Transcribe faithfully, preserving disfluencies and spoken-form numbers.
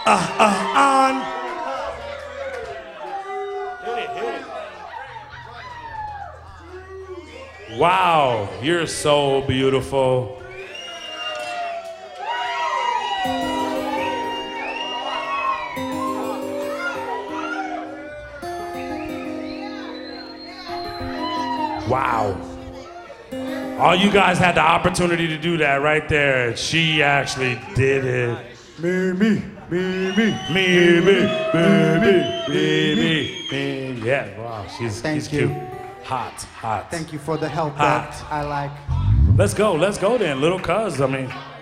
Uh, uh, on. Hit it, hit it. Wow, you're so beautiful. Wow. All you guys had the opportunity to do that right there. She actually did it. Me, me, me, me. Me, me, me, me, me, me, me. Yeah, wow, she's, Thank she's you. cute. Hot, hot. Thank you for the help Hot. that I like. Let's go, let's go then, little cuz. I mean,